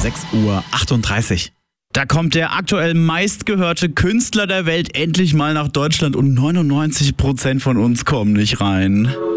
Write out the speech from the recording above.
6:38 Uhr. Da kommt der aktuell meistgehörte Künstler der Welt endlich mal nach Deutschland und 99% von uns kommen nicht rein.